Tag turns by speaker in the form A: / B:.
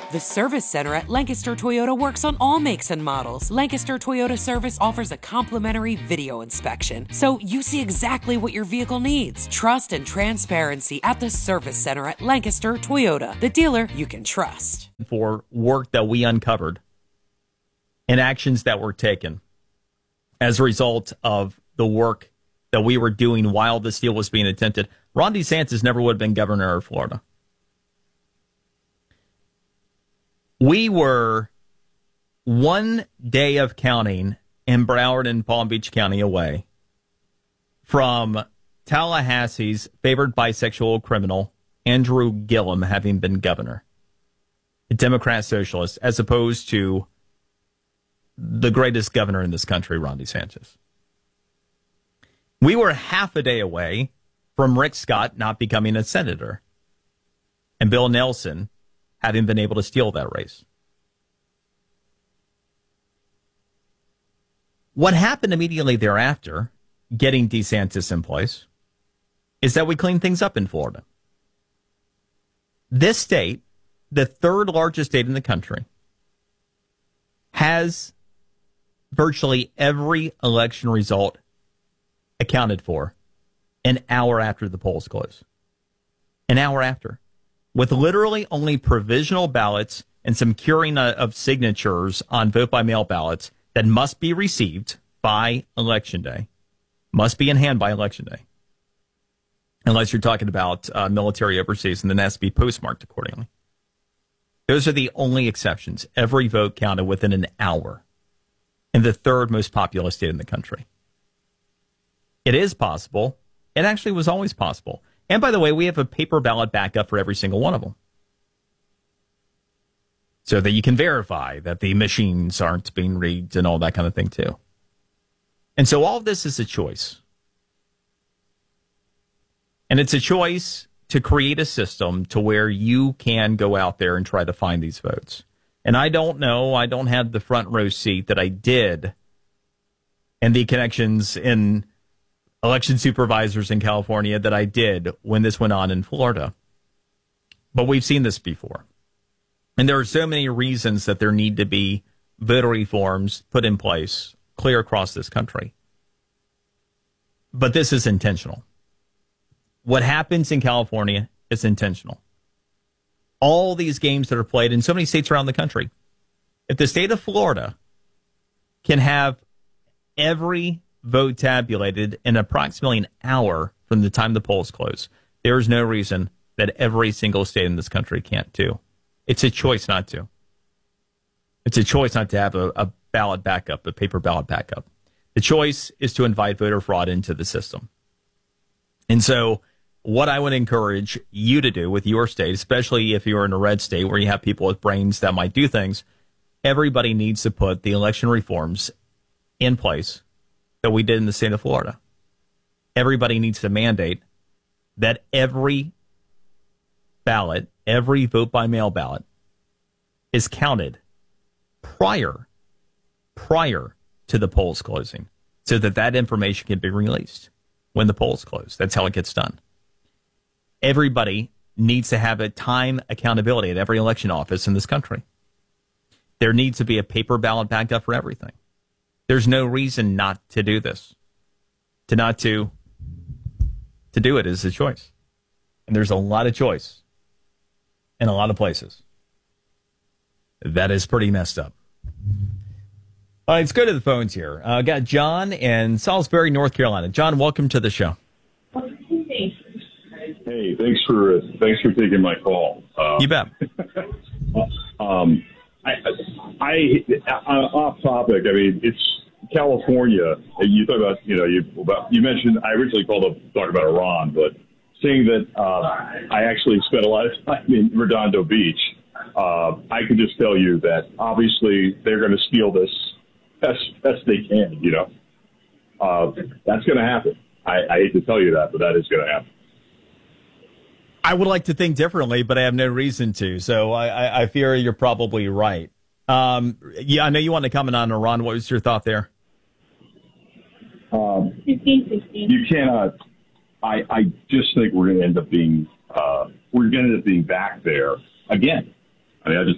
A: The Service Center at Lancaster Toyota works on all makes and models. Lancaster Toyota Service offers a complimentary video inspection, so you see exactly what your vehicle needs. Trust and transparency at the Service Center at Lancaster Toyota, the dealer you can trust.
B: For work that we uncovered and actions that were taken as a result of the work that we were doing while this deal was being attempted, Ron DeSantis never would have been governor of Florida. We were one day of counting in Broward and Palm Beach County away from Tallahassee's favored bisexual criminal, Andrew Gillum, having been governor, a Democrat socialist, as opposed to the greatest governor in this country, Ron DeSantis. We were half a day away from Rick Scott not becoming a senator and Bill Nelson having been able to steal that race. What happened immediately thereafter, getting DeSantis in place, is that we cleaned things up in Florida. This state, the third largest state in the country, has virtually every election result accounted for an hour after the polls close. An hour after. With literally only provisional ballots and some curing of signatures on vote-by-mail ballots that must be received by Election Day, must be in hand by Election Day, unless you're talking about military overseas, and then has to be postmarked accordingly. Those are the only exceptions. Every vote counted within an hour in the third most populous state in the country. It is possible. It actually was always possible. And by the way, we have a paper ballot backup for every single one of them, so that you can verify that the machines aren't being rigged and all that kind of thing too. And so all of this is a choice. And it's a choice to create a system to where you can go out there and try to find these votes. And I don't know, I don't have the front row seat that I did and the connections in election supervisors in California that I did when this went on in Florida. But we've seen this before. And there are so many reasons that there need to be voter reforms put in place clear across this country. But this is intentional. What happens in California is intentional. All these games that are played in so many states around the country. If the state of Florida can have every vote tabulated in approximately an hour from the time the polls close, there is no reason that every single state in this country can't do. It's a choice not to. It's a choice not to have a ballot backup, a paper ballot backup. The choice is to invite voter fraud into the system. And so what I would encourage you to do with your state, especially if you're in a red state where you have people with brains that might do things, everybody needs to put the election reforms in place that we did in the state of Florida. Everybody needs to mandate that every ballot, every vote-by-mail ballot is counted prior to the polls closing so that information can be released when the polls close. That's how it gets done. Everybody needs to have a time accountability at every election office in this country. There needs to be a paper ballot backup for everything. There's no reason not to do this. To do it is a choice. And there's a lot of choice in a lot of places. That is pretty messed up. All right, let's go to the phones here. I got John in Salisbury, North Carolina. John, welcome to the show.
C: Hey, thanks for taking my call.
B: You bet.
C: Off topic. I mean, it's California. You talk about, you mentioned. I originally called up to talk about Iran, but saying that I actually spent a lot of time in Redondo Beach. I can just tell you that obviously they're going to steal this best they can. That's going to happen. I hate to tell you that, but that is going to happen.
B: I would like to think differently, but I have no reason to. So I fear you're probably right. Yeah, I know you want to comment on Iran. What was your thought there?
D: 15-16.
C: You cannot. I just think we're going to end up being back there again. I mean, I just